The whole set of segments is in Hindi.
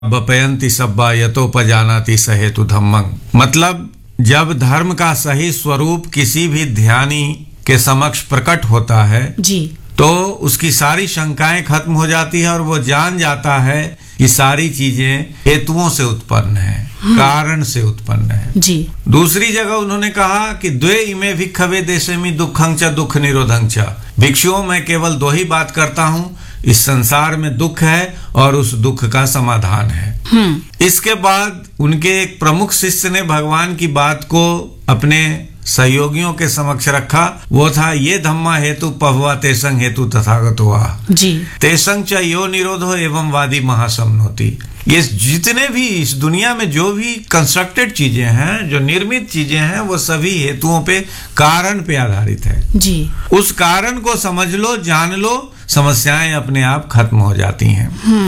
बपयंती सब्बा यतोपजानाति सहेतु धम्मं। मतलब जब धर्म का सही स्वरूप किसी भी ध्यानी के समक्ष प्रकट होता है जी, तो उसकी सारी शंकाएं खत्म हो जाती है और वो जान जाता है कि सारी चीजें हेतुओं से उत्पन्न है, कारण से उत्पन्न है जी। दूसरी जगह उन्होंने कहा कि द्वे इमे भिक्खवे देशेमि दुःखं च दुःख निरोधं च। भिक्षुओं मैं केवल दो ही बात करता हूँ, इस संसार में दुख है और उस दुख का समाधान है। इसके बाद उनके एक प्रमुख शिष्य ने भगवान की बात को अपने सहयोगियों के समक्ष रखा। वो था ये धम्मा हेतु पहवा तेसंग हेतु तथागतो वा जी। तेसंग च यो निरोधो एवं वादी महासमनोति। ये जितने भी इस दुनिया में जो भी कंस्ट्रक्टेड चीजें हैं, जो निर्मित चीजें हैं, वो सभी हेतुओं पे, कारण पे आधारित है जी। उस कारण को समझ लो, जान लो, समस्याएं अपने आप खत्म हो जाती हैं।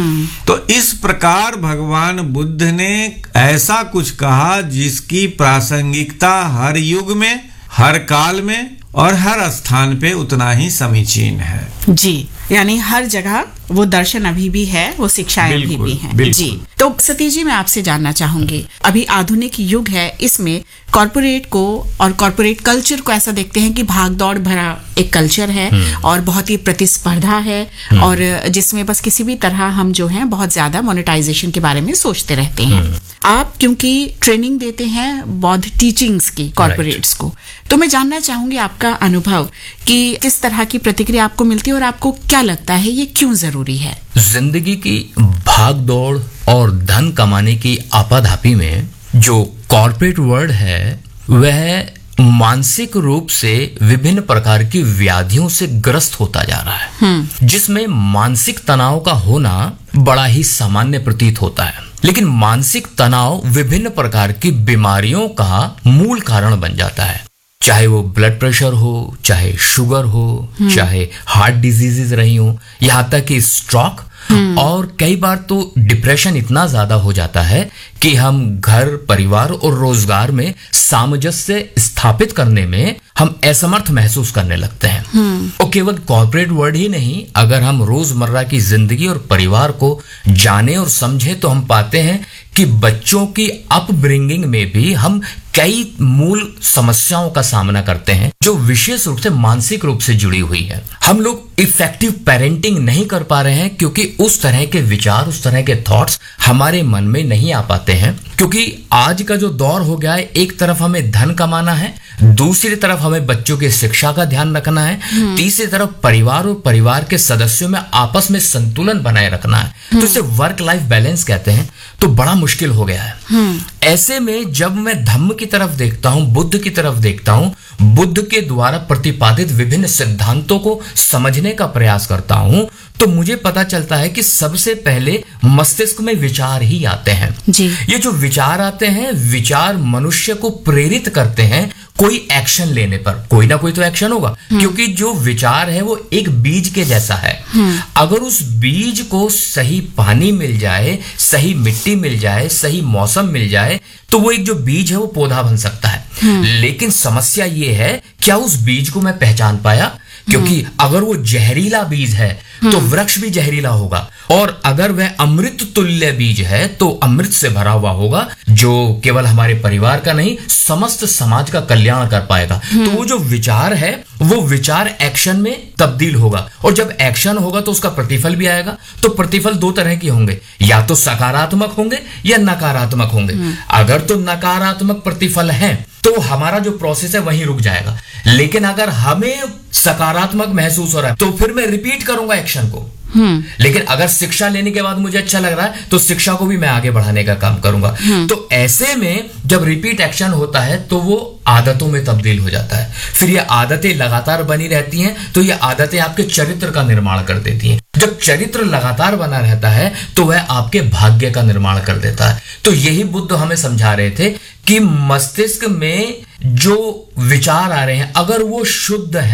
तो इस प्रकार भगवान बुद्ध ने ऐसा कुछ कहा जिसकी प्रासंगिकता हर युग में, हर काल में और हर स्थान पे उतना ही समीचीन है जी। यानी हर जगह वो दर्शन अभी भी है, वो शिक्षाएं अभी भी हैं जी। तो सतीश जी, मैं आपसे जानना चाहूंगी, अभी आधुनिक युग है, इसमें कॉर्पोरेट को और कॉर्पोरेट कल्चर को ऐसा देखते हैं कि भाग दौड़ भरा एक कल्चर है और बहुत ही प्रतिस्पर्धा है और जिसमें बस किसी भी तरह हम जो है बहुत ज्यादा मोनेटाइजेशन के बारे में सोचते रहते हैं। आप क्योंकि ट्रेनिंग देते हैं बौद्ध टीचिंग्स की कॉर्पोरेट्स को, तो मैं जानना चाहूंगी आपका अनुभव कि किस तरह की प्रतिक्रिया आपको मिलती है और आपको क्या लगता है ये क्यों जरूरी है? जिंदगी की भाग दौड़ और धन कमाने की आपाधापी में जो कॉर्पोरेट वर्ल्ड है वह मानसिक रूप से विभिन्न प्रकार की व्याधियों से ग्रस्त होता जा रहा है, जिसमें मानसिक तनाव का होना बड़ा ही सामान्य प्रतीत होता है। लेकिन मानसिक तनाव विभिन्न प्रकार की बीमारियों का मूल कारण बन जाता है, चाहे वो ब्लड प्रेशर हो, चाहे शुगर हो, चाहे हार्ट डिजीजेज रही हो, यहाँ तक कि स्ट्रोक, और कई बार तो डिप्रेशन इतना ज्यादा हो जाता है कि हम घर, परिवार और रोजगार में सामंजस्य स्थापित करने में हम असमर्थ महसूस करने लगते हैं। और केवल कॉर्पोरेट वर्ल्ड ही नहीं, अगर हम रोजमर्रा की जिंदगी और परिवार को जाने और समझे तो हम पाते हैं कि बच्चों की अपब्रिंगिंग में भी हम कई मूल समस्याओं का सामना करते हैं जो विशेष रूप से मानसिक रूप से जुड़ी हुई है। हम लोग इफेक्टिव पेरेंटिंग नहीं कर पा रहे हैं क्योंकि उस तरह के विचार, उस तरह के थॉट्स हमारे मन में नहीं आ पाते हैं, क्योंकि आज का जो दौर हो गया है, एक तरफ हमें धन कमाना है, दूसरी तरफ हमें बच्चों की शिक्षा का ध्यान रखना है, तीसरी तरफ परिवार और परिवार के सदस्यों में आपस में संतुलन बनाए रखना है, तो इसे वर्क लाइफ बैलेंस कहते हैं। तो बड़ा मुश्किल हो गया है। ऐसे में जब मैं धम्म की तरफ देखता हूं, बुद्ध की तरफ देखता हूं, बुद्ध के द्वारा प्रतिपादित विभिन्न सिद्धांतों को समझने का प्रयास करता हूं, तो मुझे पता चलता है कि सबसे पहले मस्तिष्क में विचार ही आते हैं जी। ये जो विचार आते हैं, विचार मनुष्य को प्रेरित करते हैं कोई एक्शन लेने पर। कोई ना कोई तो एक्शन होगा, क्योंकि जो विचार है वो एक बीज के जैसा है। अगर उस बीज को सही पानी मिल जाए, सही मिट्टी मिल जाए, सही मौसम मिल जाए, तो वो एक जो बीज है वो पौधा बन सकता है। लेकिन समस्या ये है, क्या उस बीज को मैं पहचान पाया? क्योंकि अगर वो जहरीला बीज है तो वृक्ष भी जहरीला होगा, और अगर वह अमृत तुल्य बीज है तो अमृत से भरा हुआ होगा, जो केवल हमारे परिवार का नहीं समस्त समाज का कल्याण कर पाएगा। तो वो जो विचार है वो विचार एक्शन में तब्दील होगा, और जब एक्शन होगा तो उसका प्रतिफल भी आएगा। तो प्रतिफल दो तरह के होंगे, या तो सकारात्मक होंगे या नकारात्मक होंगे। अगर तो नकारात्मक प्रतिफल है तो हमारा जो प्रोसेस है वहीं रुक जाएगा, लेकिन अगर हमें सकारात्मक महसूस हो रहा है तो फिर मैं रिपीट करूंगा एक्शन को। लेकिन अगर शिक्षा लेने के बाद मुझे अच्छा लग रहा है तो शिक्षा को भी मैं आगे बढ़ाने का काम करूंगा। तो ऐसे में जब रिपीट एक्शन होता है तो वो आदतों में तब्दील हो जाता है। फिर ये आदतें लगातार बनी रहती हैं, तो ये आदतें आपके चरित्र का निर्माण कर देती हैं। जब चरित्र लगातार बना रहता है तो वह आपके भाग्य का निर्माण कर देता है। तो यही बुद्ध हमें समझा रहे थे कि मस्तिष्क में जो विचार आ रहे हैं, अगर वो शुद्ध हैं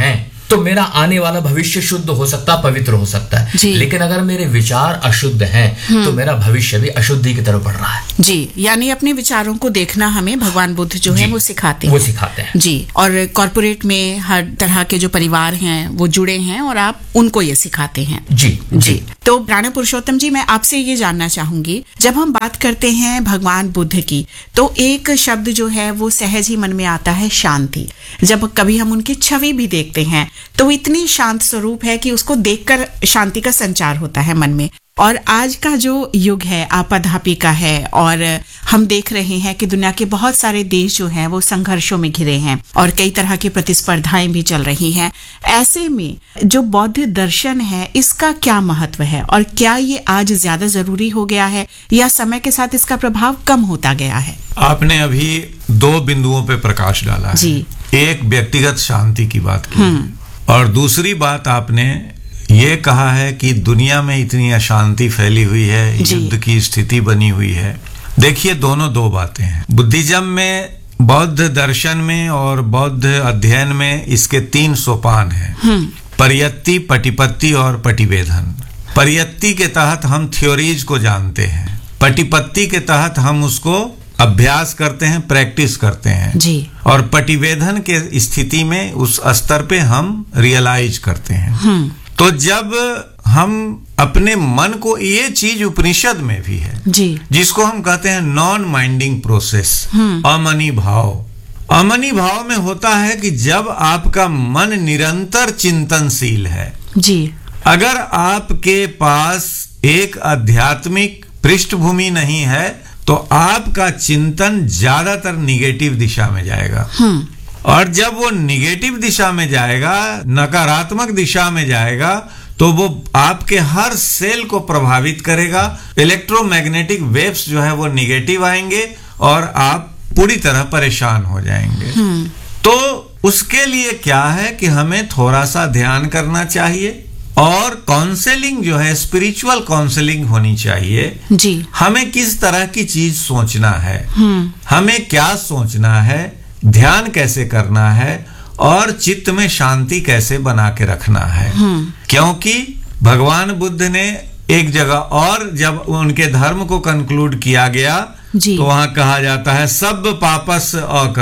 तो मेरा आने वाला भविष्य शुद्ध हो सकता, पवित्र हो सकता है। लेकिन अगर मेरे विचार अशुद्ध हैं तो मेरा भविष्य भी अशुद्धि की तरफ बढ़ रहा है। जी, यानी अपने विचारों को देखना हमें भगवान बुद्ध जो है वो सिखाते हैं। जी, और कॉर्पोरेट में हर तरह के जो परिवार हैं वो जुड़े हैं और आप उनको ये सिखाते हैं। जी। तो राणा पुरुषोत्तम जी, मैं आपसे ये जानना चाहूंगी, जब हम बात करते हैं भगवान बुद्ध की तो एक शब्द जो है वो सहज ही मन में आता है, शांति। जब कभी हम उनकी छवि भी देखते हैं तो इतनी शांत स्वरूप है कि उसको देखकर शांति का संचार होता है मन में। और आज का जो युग है आपाधापी का है और हम देख रहे हैं कि दुनिया के बहुत सारे देश जो हैं वो संघर्षों में घिरे हैं और कई तरह की प्रतिस्पर्धाएं भी चल रही हैं। ऐसे में जो बौद्ध दर्शन है इसका क्या महत्व है और क्या ये आज ज्यादा जरूरी हो गया है या समय के साथ इसका प्रभाव कम होता गया है? आपने अभी 2 बिंदुओं पे प्रकाश डाला है। एक व्यक्तिगत शांति की बात की और दूसरी बात आपने ये कहा है कि दुनिया में इतनी अशांति फैली हुई है, युद्ध की स्थिति बनी हुई है। देखिए, दोनों 2 बातें हैं। बुद्धिज्म में, बौद्ध दर्शन में और बौद्ध अध्ययन में इसके 3 सोपान हैं, परियत्ति, पटिपत्ति और पटिवेधन। परियत्ति के तहत हम थ्योरीज को जानते हैं, पटिपत्ति के तहत हम उसको अभ्यास करते हैं, प्रैक्टिस करते हैं जी। और पटिवेधन के स्थिति में उस स्तर पे हम रियलाइज करते हैं। तो जब हम अपने मन को, ये चीज उपनिषद में भी है जी, जिसको हम कहते हैं नॉन माइंडिंग प्रोसेस, अमनी भाव। अमनी भाव में होता है कि जब आपका मन निरंतर चिंतनशील है जी। अगर आपके पास एक आध्यात्मिक पृष्ठभूमि नहीं है तो आपका चिंतन ज्यादातर निगेटिव दिशा में जाएगा। और जब वो निगेटिव दिशा में जाएगा, नकारात्मक दिशा में जाएगा, तो वो आपके हर सेल को प्रभावित करेगा। इलेक्ट्रोमैग्नेटिक वेव्स जो है वो निगेटिव आएंगे और आप पूरी तरह परेशान हो जाएंगे। तो उसके लिए क्या है कि हमें थोड़ा सा ध्यान करना चाहिए और काउंसलिंग जो है, स्पिरिचुअल काउंसलिंग होनी चाहिए जी। हमें किस तरह की चीज सोचना है, हमें क्या सोचना है, ध्यान कैसे करना है और चित्त में शांति कैसे बना के रखना है। क्योंकि भगवान बुद्ध ने एक जगह और जब उनके धर्म को कंक्लूड किया गया तो वहां कहा जाता है सब पापस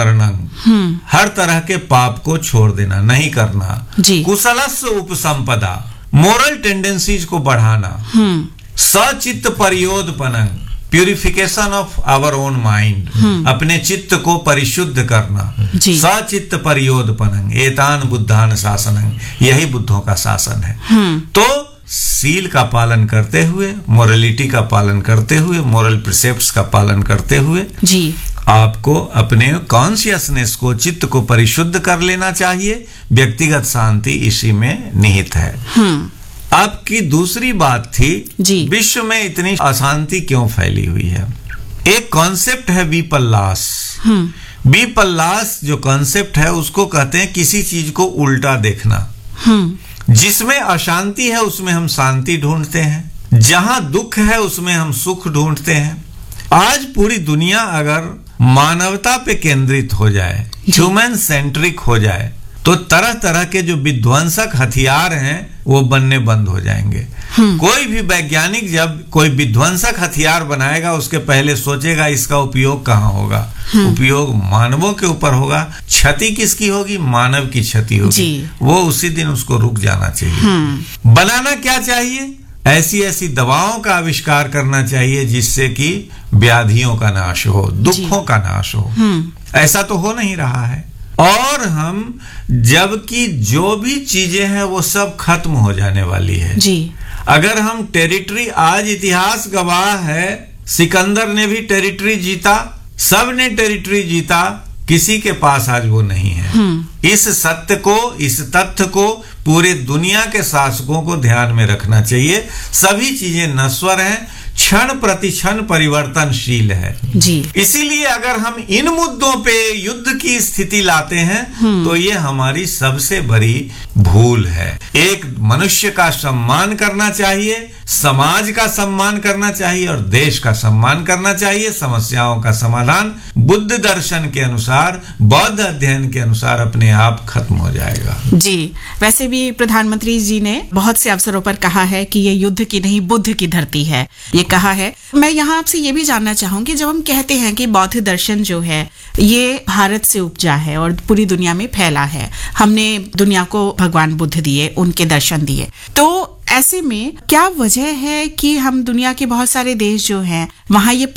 अकर्णं, हर तरह के पाप को छोड़ देना, नहीं करना। कुशलस्य उपसंपदा, मोरल टेंडेंसीज को बढ़ाना। सचित्त परियोदपनं, purification of our own mind, अपने चित्त को परिशुद्ध करना। सचित्त परियोदपनं एतान बुद्धान शासनं, यही बुद्धों का शासन है। तो सील का पालन करते हुए, मोरलिटी का पालन करते हुए, मोरल प्रिसेप्ट्स का पालन करते हुए जी, आपको अपने कॉन्शियसनेस को, चित्त को परिशुद्ध कर लेना चाहिए। व्यक्तिगत शांति इसी में निहित है। आपकी दूसरी बात थी विश्व में इतनी अशांति क्यों फैली हुई है। एक कॉन्सेप्ट है विपल्लास। विपल्लास जो कॉन्सेप्ट है उसको कहते हैं किसी चीज को उल्टा देखना। जिसमें अशांति है उसमें हम शांति ढूंढते हैं, जहां दुख है उसमें हम सुख ढूंढते हैं। आज पूरी दुनिया अगर मानवता पे केंद्रित हो जाए, ह्यूमन सेंट्रिक हो जाए, तो तरह तरह के जो विध्वंसक हथियार हैं वो बनने बंद हो जाएंगे। कोई भी वैज्ञानिक जब कोई विध्वंसक हथियार बनाएगा उसके पहले सोचेगा इसका उपयोग कहाँ होगा। उपयोग मानवों के ऊपर होगा। क्षति किसकी होगी? मानव की क्षति होगी। वो उसी दिन उसको रुक जाना चाहिए। बनाना क्या चाहिए? ऐसी ऐसी दवाओं का आविष्कार करना चाहिए जिससे कि व्याधियों का नाश हो, दुखों का नाश हो। ऐसा तो हो नहीं रहा है। और हम जबकि जो भी चीजें हैं वो सब खत्म हो जाने वाली है जी। अगर हम टेरिटरी, आज इतिहास गवाह है, सिकंदर ने भी टेरिटरी जीता, सब ने टेरिटरी जीता, किसी के पास आज वो नहीं है। इस सत्य को, इस तथ्य को पूरे दुनिया के शासकों को ध्यान में रखना चाहिए। सभी चीजें नश्वर हैं। क्षण प्रति क्षण परिवर्तनशील है। जी। इसीलिए अगर हम इन मुद्दों पे युद्ध की स्थिति लाते हैं तो ये हमारी सबसे बड़ी भूल है। एक मनुष्य का सम्मान करना चाहिए, समाज का सम्मान करना चाहिए और देश का सम्मान करना चाहिए। समस्याओं का समाधान बुद्ध दर्शन के अनुसार, बौद्ध अध्ययन के अनुसार अपने आप खत्म हो जाएगा। जी, वैसे भी प्रधानमंत्री जी ने बहुत से अवसरों पर कहा है कि ये युद्ध की नहीं बुद्ध की धरती है, ये कहा है। मैं यहाँ आपसे ये भी जानना चाहूंगी, जब हम कहते हैं कि बौद्ध दर्शन जो है ये भारत से उपजा है और पूरी दुनिया में फैला है, हमने दुनिया को भगवान बुद्ध दिए, उनके दर्शन दिए, तो ऐसे में क्या वजह है कि हम दुनिया के बहुत सारे देश जो हैं वहां ये